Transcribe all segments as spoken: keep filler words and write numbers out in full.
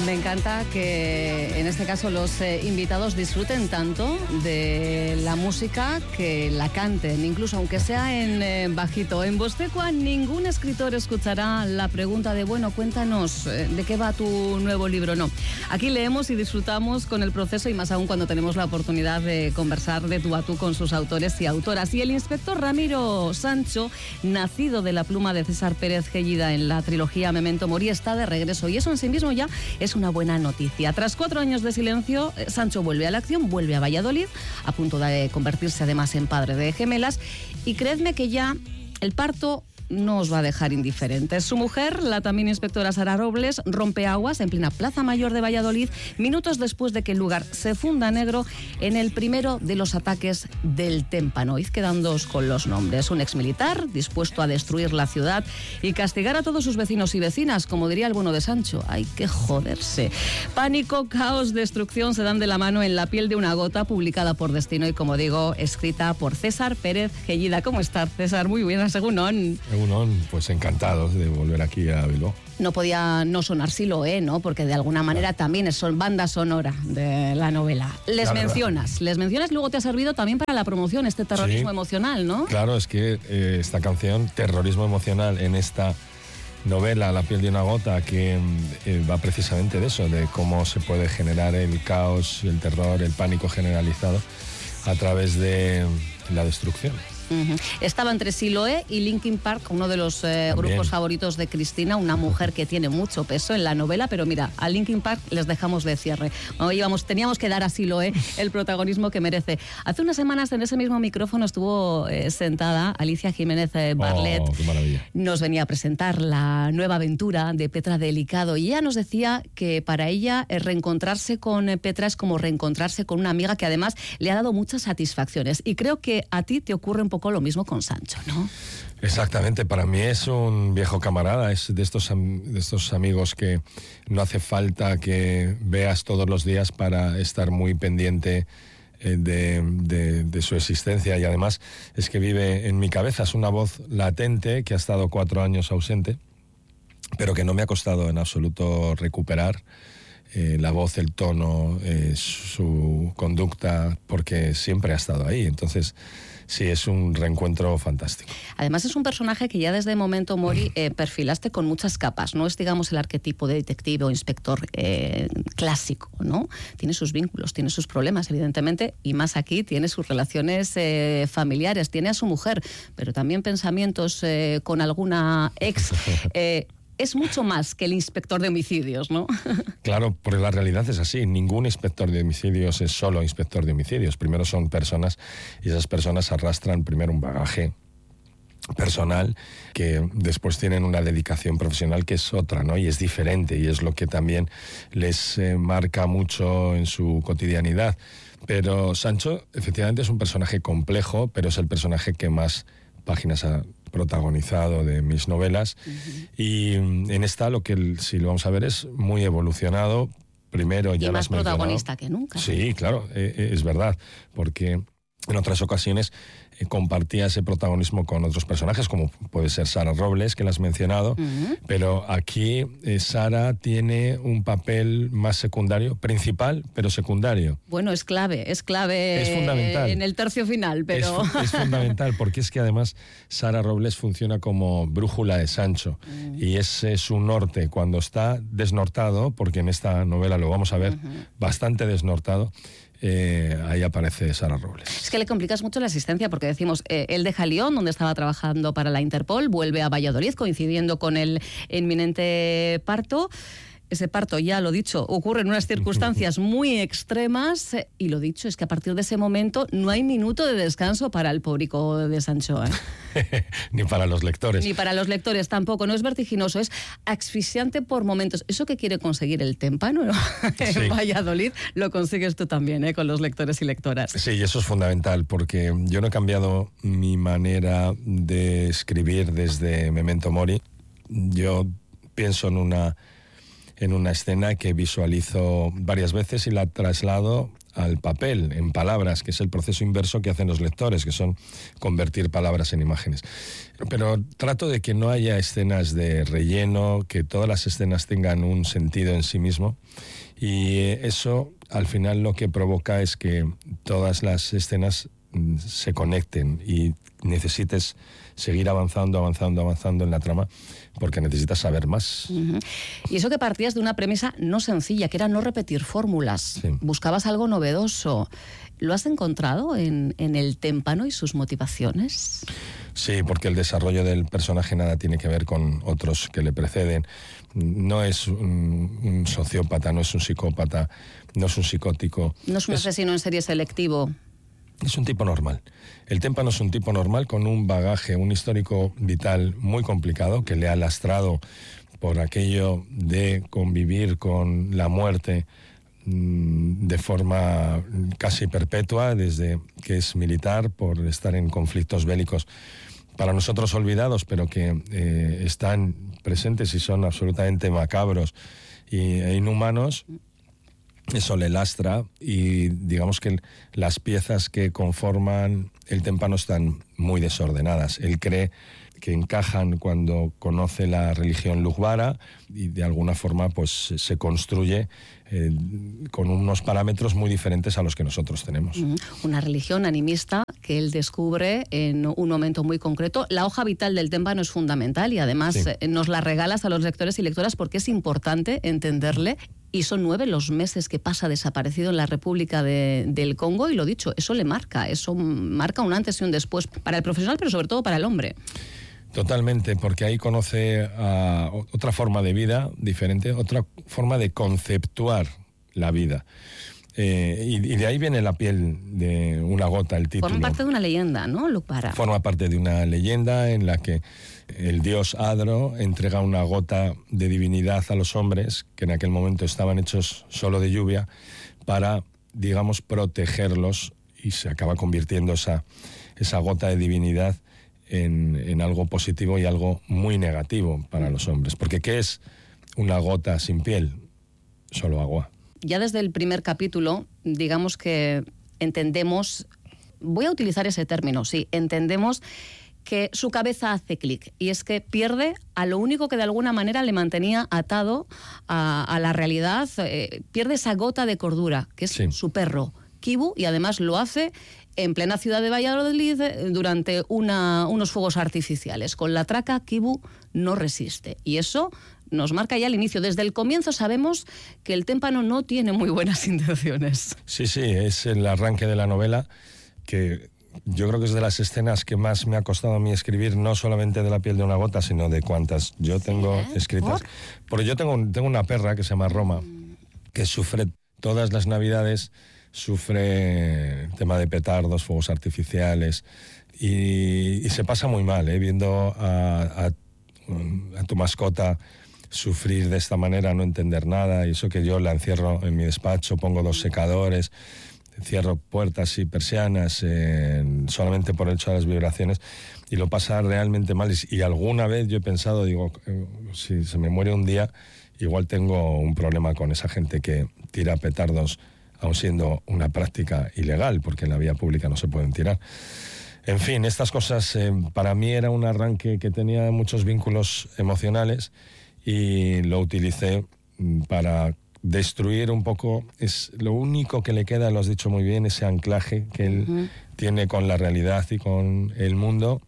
Me encanta que en este caso los eh, invitados disfruten tanto de la música que la canten, incluso aunque sea en eh, bajito. En Bostecua ningún escritor escuchará la pregunta de, bueno, cuéntanos eh, de qué va tu nuevo libro. No, aquí leemos y disfrutamos con el proceso, y más aún cuando tenemos la oportunidad de conversar de tú a tú con sus autores y autoras. Y el inspector Ramiro Sancho, nacido de la pluma de César Pérez Gellida en la trilogía Memento Mori, está de regreso, y eso en sí mismo ya es una buena noticia. Tras cuatro años de silencio, Sancho vuelve a la acción, vuelve a Valladolid, a punto de convertirse además en padre de gemelas, y creedme que ya el parto no os va a dejar indiferentes. Su mujer, la también inspectora Sara Robles, rompe aguas en plena Plaza Mayor de Valladolid, minutos después de que el lugar se funda negro en el primero de los ataques del Témpano. Id quedándoos con los nombres. Un exmilitar dispuesto a destruir la ciudad y castigar a todos sus vecinos y vecinas, como diría el bueno de Sancho. Hay que joderse. Pánico, caos, destrucción se dan de la mano en La piel de una gota, publicada por Destino y, como digo, escrita por César Pérez Gellida. ¿Cómo estás, César? Muy bien, según pues encantados de volver aquí a Bilbao. No podía no sonar Siloé, ¿no? Porque de alguna manera también son banda sonora de la novela. Les la mencionas, verdad. les mencionas, luego te ha servido también para la promoción, este terrorismo sí, emocional, ¿no? Claro, es que eh, esta canción, terrorismo emocional, en esta novela, La piel de una gota, que eh, va precisamente de eso, de cómo se puede generar el caos, el terror, el pánico generalizado a través de la destrucción. Uh-huh. Estaba entre Siloé y Linkin Park, uno de los eh, grupos favoritos de Cristina, una mujer que tiene mucho peso en la novela, pero mira, a Linkin Park les dejamos de cierre. Bueno, íbamos, teníamos que dar a Siloé el protagonismo que merece. Hace unas semanas en ese mismo micrófono estuvo eh, sentada Alicia Jiménez eh, Barlet. Oh, qué maravilla. Nos venía a presentar la nueva aventura de Petra Delicado, y ella nos decía que para ella eh, reencontrarse con eh, Petra es como reencontrarse con una amiga que además le ha dado muchas satisfacciones, y creo que a ti te ocurre un poco lo mismo con Sancho, ¿no? Exactamente, para mí es un viejo camarada, es de estos, de estos amigos que no hace falta que veas todos los días para estar muy pendiente eh, de, de, de su existencia, y además es que vive en mi cabeza, es una voz latente que ha estado cuatro años ausente, pero que no me ha costado en absoluto recuperar. Eh, la voz, el tono, eh, su conducta, porque siempre ha estado ahí. Entonces, sí, es un reencuentro fantástico. Además, es un personaje que ya desde Memento Mori eh, perfilaste con muchas capas. No es, digamos, el arquetipo de detective o inspector eh, clásico, ¿no? Tiene sus vínculos, tiene sus problemas, evidentemente, y más aquí tiene sus relaciones eh, familiares, tiene a su mujer, pero también pensamientos eh, con alguna ex. Eh, Es mucho más que el inspector de homicidios, ¿no? Claro, porque la realidad es así. Ningún inspector de homicidios es solo inspector de homicidios. Primero son personas, y esas personas arrastran primero un bagaje personal, que después tienen una dedicación profesional que es otra, ¿no? Y es diferente, y es lo que también les eh, marca mucho en su cotidianidad. Pero Sancho, efectivamente, es un personaje complejo, pero es el personaje que más páginas ha protagonizado de mis novelas. Uh-huh. Y en esta, lo que si lo vamos a ver, es muy evolucionado. Primero ya y más protagonista mencionado. que nunca. Sí, claro, eh, es verdad, porque en otras ocasiones eh, compartía ese protagonismo con otros personajes, como puede ser Sara Robles, que la has mencionado, uh-huh. pero aquí eh, Sara tiene un papel más secundario, principal, pero secundario. Bueno, es clave, es clave es fundamental. En el tercio final, pero... Es, es fundamental, porque es que además Sara Robles funciona como brújula de Sancho, uh-huh. y ese es su norte cuando está desnortado, porque en esta novela lo vamos a ver uh-huh. bastante desnortado. Eh, ahí aparece Sara Robles. Es que le complicas mucho la asistencia, porque decimos, eh, él deja Lyon, donde estaba trabajando para la Interpol, vuelve a Valladolid coincidiendo con el inminente parto. Ese parto, ya lo dicho, ocurre en unas circunstancias muy extremas, y lo dicho es que a partir de ese momento no hay minuto de descanso para el público de Sancho, ¿eh? Ni para los lectores. Ni para los lectores tampoco, no es vertiginoso, es asfixiante por momentos. Eso que quiere conseguir el Témpano, ¿no? En sí. Valladolid, lo consigues tú también, ¿eh? Con los lectores y lectoras. Sí, y eso es fundamental, porque yo no he cambiado mi manera de escribir desde Memento Mori. Yo pienso en una... en una escena que visualizo varias veces y la traslado al papel, en palabras, que es el proceso inverso que hacen los lectores, que son convertir palabras en imágenes. Pero trato de que no haya escenas de relleno, que todas las escenas tengan un sentido en sí mismo, y eso al final lo que provoca es que todas las escenas se conecten y necesites seguir avanzando, avanzando, avanzando en la trama, porque necesitas saber más. Uh-huh. Y eso que partías de una premisa no sencilla, que era no repetir fórmulas. Sí. Buscabas algo novedoso. ¿Lo has encontrado en, en el témpano y sus motivaciones? Sí, porque el desarrollo del personaje nada tiene que ver con otros que le preceden. No es un, un sociópata, no es un psicópata, no es un psicótico. No es un es... asesino en serie selectivo. Es un tipo normal. El témpano es un tipo normal con un bagaje, un histórico vital muy complicado que le ha lastrado por aquello de convivir con la muerte mmm, de forma casi perpetua desde que es militar, por estar en conflictos bélicos para nosotros olvidados, pero que eh, están presentes y son absolutamente macabros y, e inhumanos. Eso le lastra y digamos que las piezas que conforman el témpano están muy desordenadas. Él cree que encajan cuando conoce la religión lugbara y de alguna forma pues se construye eh, con unos parámetros muy diferentes a los que nosotros tenemos. Una religión animista que él descubre en un momento muy concreto. La hoja vital del témpano es fundamental y además sí. eh, nos la regalas a los lectores y lectoras porque es importante entenderle. Y son nueve los meses que pasa desaparecido en la República de, del Congo y lo dicho, eso le marca, eso marca un antes y un después para el profesional, pero sobre todo para el hombre. Totalmente, porque ahí conoce uh, otra forma de vida diferente, otra forma de conceptuar la vida. Eh, y, y de ahí viene La piel de una gota, el título. Forma parte de una leyenda, ¿no, Lugbara? Forma parte de una leyenda en la que el dios Adro entrega una gota de divinidad a los hombres, que en aquel momento estaban hechos solo de lluvia, para, digamos, protegerlos, y se acaba convirtiendo esa, esa gota de divinidad en, en algo positivo y algo muy negativo para los hombres. Porque ¿qué es una gota sin piel? Solo agua. Ya desde el primer capítulo, digamos que entendemos, voy a utilizar ese término, sí, entendemos que su cabeza hace clic y es que pierde a lo único que de alguna manera le mantenía atado a, a la realidad, eh, pierde esa gota de cordura, que es sí. su perro, Kibu, y además lo hace en plena ciudad de Valladolid durante una, unos fuegos artificiales. Con la traca, Kibu no resiste y eso nos marca ya el inicio. Desde el comienzo sabemos que el témpano no tiene muy buenas intenciones. Sí, sí, es el arranque de la novela que yo creo que es de las escenas que más me ha costado a mí escribir, no solamente de La piel de una gota, sino de cuantas yo tengo ¿Sí, eh? escritas. ¿Por? Porque yo tengo, tengo una perra que se llama Roma, que sufre todas las navidades, sufre el tema de petardos, fuegos artificiales, y, y se pasa muy mal, ¿eh? Viendo a, a, a tu mascota sufrir de esta manera, no entender nada, y eso que yo la encierro en mi despacho, pongo dos secadores, cierro puertas y persianas eh, solamente por el hecho de las vibraciones, y lo pasa realmente mal. Y, y alguna vez yo he pensado, digo, eh, si se me muere un día, igual tengo un problema con esa gente que tira petardos, aun siendo una práctica ilegal, porque en la vía pública no se pueden tirar. En fin, estas cosas eh, para mí era un arranque que tenía muchos vínculos emocionales y lo utilicé para destruir un poco, es lo único que le queda, lo has dicho muy bien, ese anclaje que él uh-huh. tiene con la realidad y con el mundo,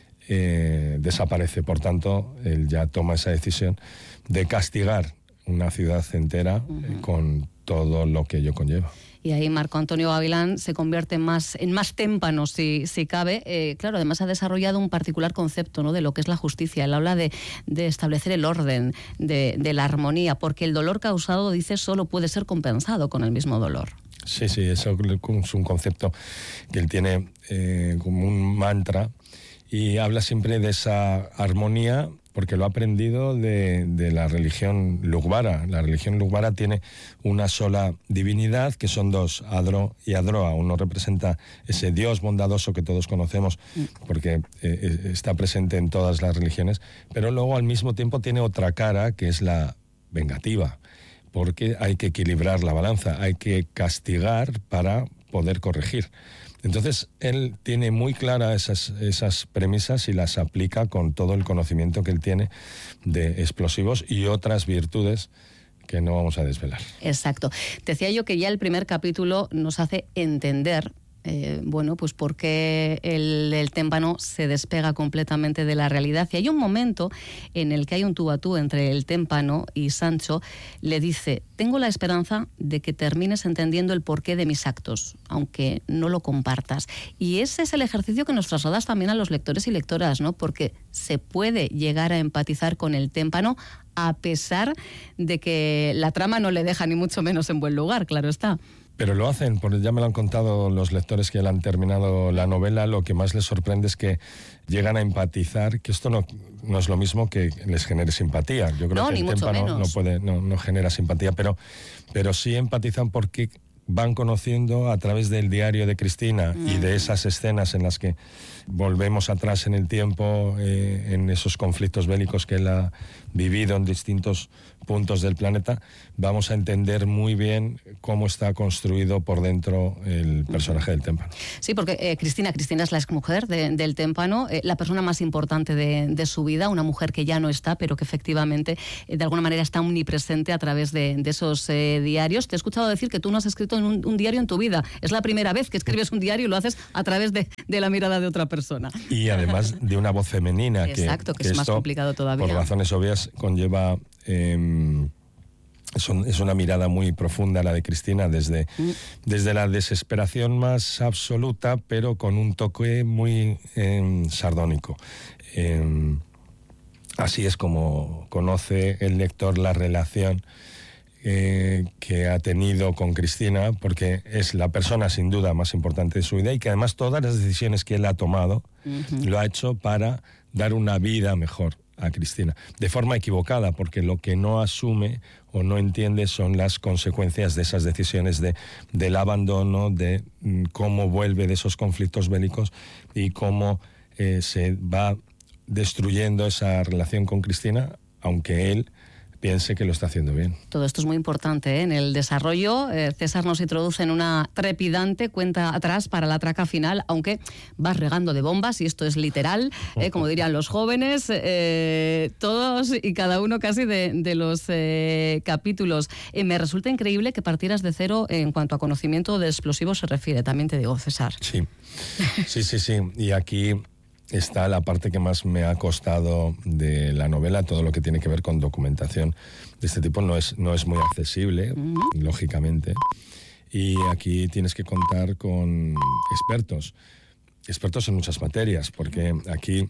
eh, desaparece. Por tanto, él ya toma esa decisión de castigar una ciudad entera uh-huh. eh, con todo lo que ello conlleva. Y ahí Marco Antonio Gavilán se convierte en más, en más témpano, si, si cabe. Eh, claro, además ha desarrollado un particular concepto, ¿no?, de lo que es la justicia. Él habla de, de establecer el orden, de, de la armonía, porque el dolor causado, dice, solo puede ser compensado con el mismo dolor. Sí, sí, eso es un concepto que él tiene eh, como un mantra y habla siempre de esa armonía, porque lo ha aprendido de, de la religión lugbara. La religión lugbara tiene una sola divinidad, que son dos, Adro y Adroa. Uno representa ese Dios bondadoso que todos conocemos, porque eh, está presente en todas las religiones, pero luego al mismo tiempo tiene otra cara, que es la vengativa. porque hay que equilibrar la balanza, hay que castigar para poder corregir. Entonces, él tiene muy claras esas, esas premisas y las aplica con todo el conocimiento que él tiene de explosivos y otras virtudes que no vamos a desvelar. Exacto. Decía yo que ya el primer capítulo nos hace entender Eh, bueno, pues porque el, el témpano se despega completamente de la realidad. Y hay un momento en el que hay un tú a tú entre el témpano y Sancho. Le dice: tengo la esperanza de que termines entendiendo el porqué de mis actos, aunque no lo compartas. Y ese es el ejercicio que nos trasladas también a los lectores y lectoras, ¿no? Porque se puede llegar a empatizar con el témpano a pesar de que la trama no le deja ni mucho menos en buen lugar, claro está. Pero lo hacen, porque ya me lo han contado los lectores que ya han terminado la novela. Lo que más les sorprende es que llegan a empatizar, que esto no, no es lo mismo que les genere simpatía. Yo creo no, que ni el mucho témpano menos. no, puede, no, no genera simpatía, pero, pero sí empatizan porque van conociendo a través del diario de Cristina mm. y de esas escenas en las que volvemos atrás en el tiempo, eh, en esos conflictos bélicos que él ha vivido en distintos puntos del planeta, vamos a entender muy bien cómo está construido por dentro el personaje del témpano. Sí, porque eh, Cristina, Cristina es la exmujer de, del témpano, eh, la persona más importante de, de su vida, una mujer que ya no está, pero que efectivamente eh, de alguna manera está omnipresente a través de, de esos eh, diarios. Te he escuchado decir que tú no has escrito un, un diario en tu vida. Es la primera vez que escribes un diario y lo haces a través de, de la mirada de otra persona. Y además de una voz femenina. Exacto, que, que es más esto, complicado todavía. Por razones obvias, conlleva... Eh, son, es una mirada muy profunda la de Cristina, desde, mm. desde la desesperación más absoluta, pero con un toque muy eh, sardónico. Eh, así es como conoce el lector la relación eh, que ha tenido con Cristina, porque es la persona sin duda más importante de su vida y que además todas las decisiones que él ha tomado uh-huh. lo ha hecho para dar una vida mejor a Cristina, de forma equivocada, porque lo que no asume o no entiende son las consecuencias de esas decisiones, de, del abandono, de mm, cómo vuelve de esos conflictos bélicos y cómo eh, se va destruyendo esa relación con Cristina, aunque él piense que lo está haciendo bien. Todo esto es muy importante, ¿eh? En el desarrollo, eh, César nos introduce en una trepidante cuenta atrás para la traca final, aunque vas regando de bombas, y esto es literal, eh, como dirían los jóvenes, eh, todos y cada uno casi de, de los eh, capítulos. Eh, me resulta increíble que partieras de cero en cuanto a conocimiento de explosivos se refiere, también te digo, César. Sí, sí, sí, sí. Y aquí está la parte que más me ha costado de la novela, todo lo que tiene que ver con documentación de este tipo. No es, no es muy accesible, uh-huh. lógicamente, y aquí tienes que contar con expertos, expertos en muchas materias, porque aquí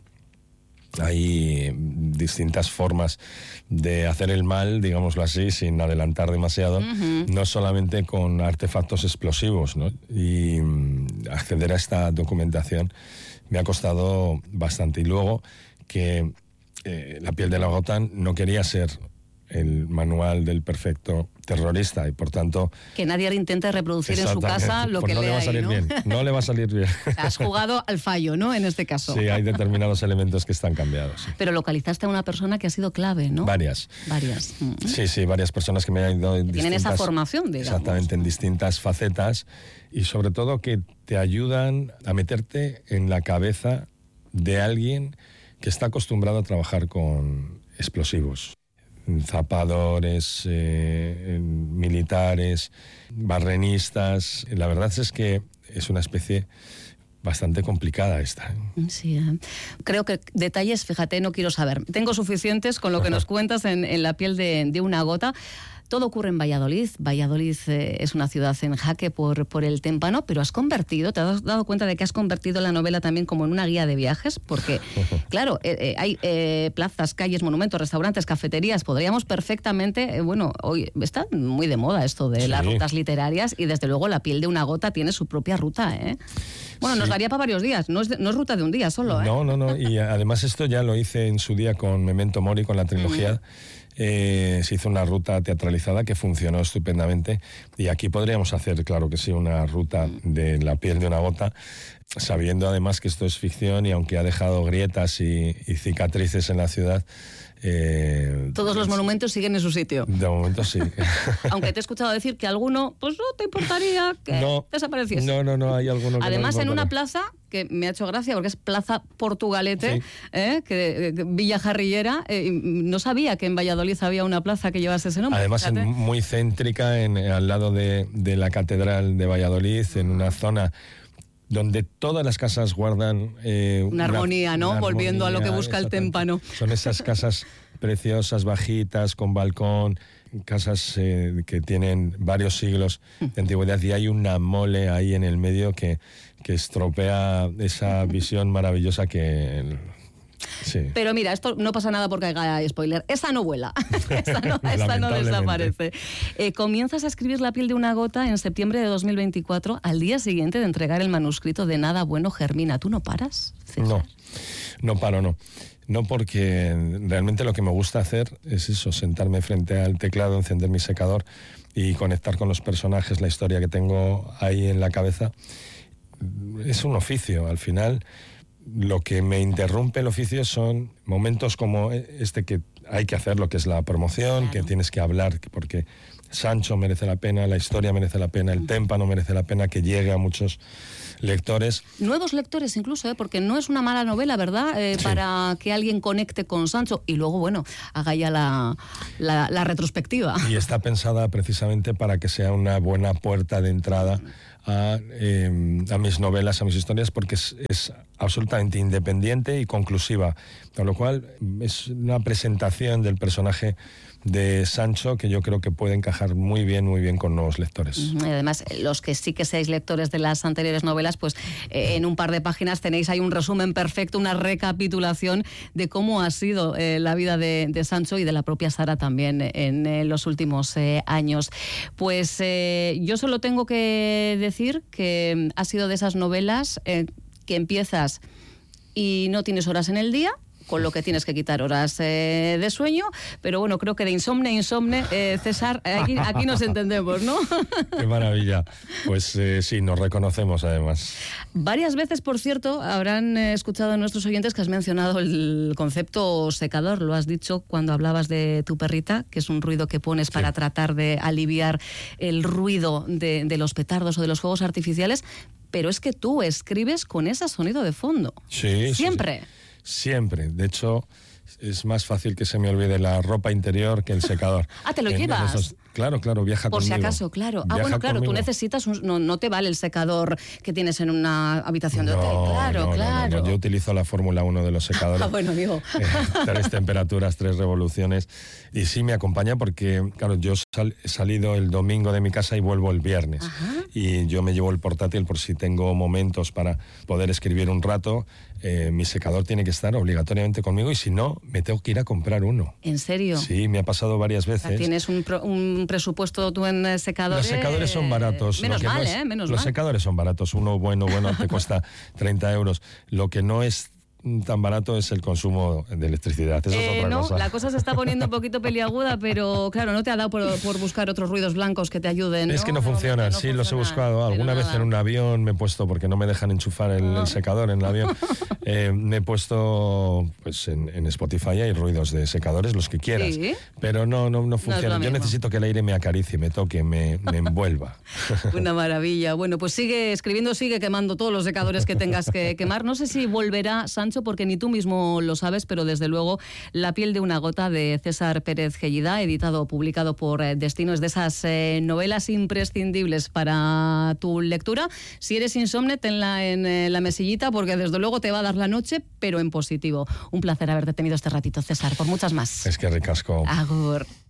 hay distintas formas de hacer el mal, digámoslo así, sin adelantar demasiado, uh-huh. no solamente con artefactos explosivos, ¿no? Y acceder a esta documentación me ha costado bastante. Y luego que eh, La piel de la gota no quería ser el manual del perfecto terrorista y por tanto... Que nadie intente reproducir en su casa lo pues que no lee le va a salir ahí, ¿no? bien, no le va a salir bien. Has jugado al fallo, ¿no? En este caso. Sí, hay determinados elementos que están cambiados. Sí. Pero localizaste a una persona que ha sido clave, ¿no? Varias. Varias. Mm-hmm. Sí, sí, varias personas que me han ido en Tienen distintas... esa formación, digamos. Exactamente, en distintas facetas y sobre todo que te ayudan a meterte en la cabeza de alguien que está acostumbrado a trabajar con explosivos. Zapadores, eh, militares, barrenistas. La verdad es que es una especie bastante complicada esta. Sí, ¿eh? Creo que detalles, fíjate, no quiero saber. Tengo suficientes con lo que nos cuentas en, en La piel de, de una gota. Todo ocurre en Valladolid. Valladolid eh, es una ciudad en jaque por, por el témpano, pero has convertido, ¿te has dado cuenta de que has convertido la novela también como en una guía de viajes? Porque, claro, eh, eh, hay eh, plazas, calles, monumentos, restaurantes, cafeterías. Podríamos perfectamente, eh, bueno, hoy está muy de moda esto de sí. las rutas literarias y desde luego La piel de una gota tiene su propia ruta, ¿eh? Bueno, sí. nos daría para varios días, no es, no es ruta de un día solo, ¿eh? No, no, no, y además esto ya lo hice en su día con Memento Mori, con la trilogía. Mm. Eh, se hizo una ruta teatralizada que funcionó estupendamente y aquí podríamos hacer, claro que sí, una ruta de La piel de una gota, sabiendo además que esto es ficción y aunque ha dejado grietas y, y cicatrices en la ciudad, Eh, Todos los monumentos siguen en su sitio. De momento sí. Aunque te he escuchado decir que alguno, pues no te importaría que no, desapareciese. No, no, no, hay alguno que Además, no en una plaza que me ha hecho gracia, porque es Plaza Portugalete, sí. ¿eh? que, que Villa Jarrillera. Eh, no sabía que en Valladolid había una plaza que llevase ese nombre. Además, en, muy céntrica, en, al lado de, de la Catedral de Valladolid, en una zona donde todas las casas guardan... Eh, una armonía, una, ¿no? Una Volviendo armonía, a lo que busca el témpano. Son esas casas preciosas, bajitas, con balcón, casas eh, que tienen varios siglos de antigüedad, y hay una mole ahí en el medio que, que estropea esa visión maravillosa que... Sí. Pero mira, esto no pasa nada porque haya spoiler. Esa no vuela, esta no, esta no desaparece. Eh, comienzas a escribir La piel de una gota en septiembre de dos mil veinticuatro, al día siguiente de entregar el manuscrito de Nada bueno germina. ¿Tú no paras, César? No, no paro, no. No, porque realmente lo que me gusta hacer es eso, sentarme frente al teclado, encender mi secador y conectar con los personajes, la historia que tengo ahí en la cabeza. Es un oficio, al final. Lo que me interrumpe el oficio son momentos como este que hay que hacer, lo que es la promoción, claro. que tienes que hablar, porque Sancho merece la pena, la historia merece la pena, el témpano merece la pena que llegue a muchos lectores. Nuevos lectores incluso, ¿eh? Porque no es una mala novela, ¿verdad? Eh, sí. Para que alguien conecte con Sancho y luego, bueno, haga ya la, la, la retrospectiva. Y está pensada precisamente para que sea una buena puerta de entrada a, eh, a mis novelas, a mis historias, porque es, es absolutamente independiente y conclusiva, con lo cual es una presentación del personaje de Sancho que yo creo que puede encajar muy bien, muy bien con nuevos lectores. Y además, los que sí que seáis lectores de las anteriores novelas, pues eh, en un par de páginas tenéis ahí un resumen perfecto, una recapitulación de cómo ha sido eh, la vida de, de Sancho y de la propia Sara también en eh, los últimos eh, años. Pues eh, yo solo tengo que decir que ha sido de esas novelas eh, que empiezas y no tienes horas en el día, con lo que tienes que quitar horas eh, de sueño, pero bueno, creo que de insomne a insomne, eh, César, aquí, aquí nos entendemos, ¿no? ¡Qué maravilla! Pues eh, sí, nos reconocemos además. Varias veces, por cierto, habrán eh, escuchado a nuestros oyentes que has mencionado el concepto secador, lo has dicho cuando hablabas de tu perrita, que es un ruido que pones sí. para tratar de aliviar el ruido de, de los petardos o de los fuegos artificiales, pero es que tú escribes con ese sonido de fondo. Sí, siempre. Sí, sí. Siempre. De hecho, es más fácil que se me olvide la ropa interior que el secador. Ah, ¿te lo en llevas? Esos, claro, claro, viaja Por conmigo. Por si acaso, claro. Viaja ah, bueno, claro, conmigo. Tú necesitas, un, no, no te vale el secador que tienes en una habitación de no, hotel. Claro, no, claro. No, no, yo utilizo la Fórmula uno de los secadores. Ah, bueno, amigo. Eh, tres temperaturas, tres revoluciones. Y sí me acompaña porque, claro, yo sal, he salido el domingo de mi casa y vuelvo el viernes. Ajá. Y yo me llevo el portátil por si tengo momentos para poder escribir un rato. Eh, mi secador tiene que estar obligatoriamente conmigo y si no, me tengo que ir a comprar uno. ¿En serio? Sí, me ha pasado varias veces. ¿Tienes un, pro, un presupuesto tú en secadores? Los secadores son baratos. Menos mal, no es, ¿eh? Menos los mal. secadores son baratos. Uno bueno, bueno, te cuesta treinta euros. Lo que no es tan barato es el consumo de electricidad. Eso eh, es otra no, cosa. La cosa se está poniendo un poquito peliaguda, pero claro, no te ha dado por, por buscar otros ruidos blancos que te ayuden, ¿no? Es que no funciona, no sí, funciona, los he buscado. Alguna vez en un avión me he puesto, porque no me dejan enchufar el, el secador en el avión, eh, me he puesto, pues en, en Spotify hay ruidos de secadores, los que quieras, ¿Sí? pero no, no, no funciona. No Yo necesito que el aire me acaricie, me toque, me, me envuelva. Una maravilla. Bueno, pues sigue escribiendo, sigue quemando todos los secadores que tengas que quemar. No sé si volverá Sancho, porque ni tú mismo lo sabes, pero desde luego La piel de una gota de César Pérez Gellida, editado, publicado por Destino, es de esas eh, novelas imprescindibles para tu lectura. Si eres insomne, tenla en eh, la mesillita, porque desde luego te va a dar la noche, pero en positivo. Un placer haberte tenido este ratito, César, por muchas más. Es que ricasco. Agur.